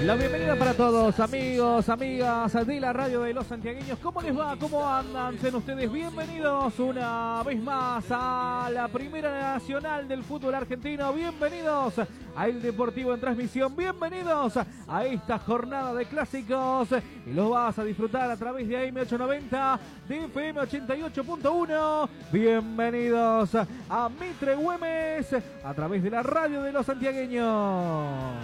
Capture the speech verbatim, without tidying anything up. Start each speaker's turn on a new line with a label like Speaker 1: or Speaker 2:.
Speaker 1: La bienvenida para todos, amigos, amigas de la radio de los santiagueños. ¿Cómo les va? ¿Cómo andan? Sean ustedes bienvenidos una vez más a la Primera Nacional del fútbol argentino. Bienvenidos a El Deportivo en Transmisión. Bienvenidos a esta jornada de clásicos. Y los vas a disfrutar a través de A M ochocientos noventa, de F M ochenta y ocho punto uno. Bienvenidos a Mitre Güemes a través de la radio de los santiagueños.